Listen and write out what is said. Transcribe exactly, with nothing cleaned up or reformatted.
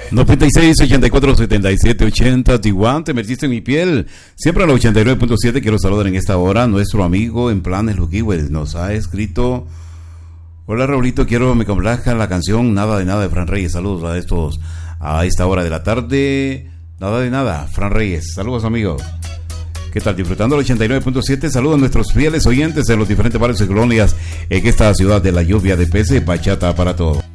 noventa y seis, ochenta y cuatro, setenta y siete, ochenta, Tijuana, te metiste en mi piel. Siempre a la ochenta y nueve punto siete. Quiero saludar en esta hora a nuestro amigo en Planes Luquiwes. Nos ha escrito: hola Raulito, quiero me complazca la canción Nada de Nada de Fran Reyes. Saludos a estos a esta hora de la tarde. Nada de Nada, Fran Reyes. Saludos, amigos. ¿Qué tal? Disfrutando el ochenta y nueve punto siete. Saludos a nuestros fieles oyentes en los diferentes barrios y colonias en esta ciudad de la lluvia de peces. Bachata para todos.